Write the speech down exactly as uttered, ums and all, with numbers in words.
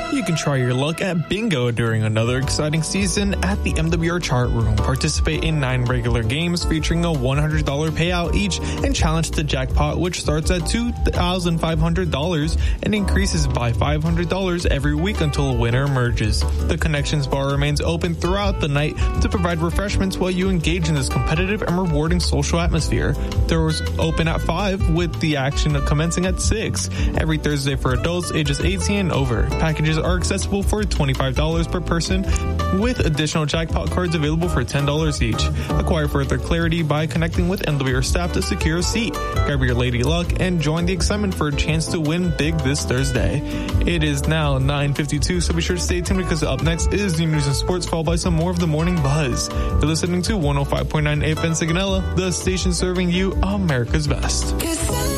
You can try your luck at bingo during another exciting season at the M W R Chart Room. Participate in nine regular games featuring a one hundred dollars payout each and challenge the jackpot, which starts at two thousand five hundred dollars and increases by five hundred dollars every week until a winner emerges. The Connections Bar remains open throughout the night to provide refreshments while you engage in this competitive and rewarding social atmosphere. Doors open at five with the action commencing at six. Every Thursday for adults ages eighteen and over. Packages are accessible for twenty-five dollars per person, with additional jackpot cards available for ten dollars each. Acquire further clarity by connecting with M W R staff to secure a seat. Grab your lady luck and join the excitement for a chance to win big this Thursday. It is now nine fifty-two, so be sure to stay tuned because up next is the news and sports, followed by some more of the morning buzz. You're listening to one oh five point nine A F M Sigonella, the station serving you America's best.